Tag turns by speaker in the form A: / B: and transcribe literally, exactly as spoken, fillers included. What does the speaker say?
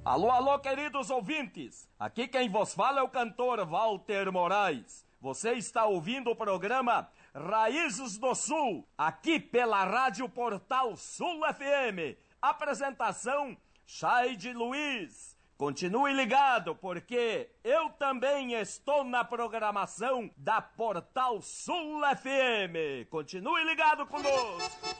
A: Alô, alô, queridos ouvintes! Aqui quem vos fala é o cantor Walter Moraes. Você está ouvindo o programa Raízes do Sul, aqui pela Rádio Portal Sul F M. Apresentação, Chaide Luiz. Continue ligado, porque eu também estou na programação da Portal Sul F M. Continue ligado conosco.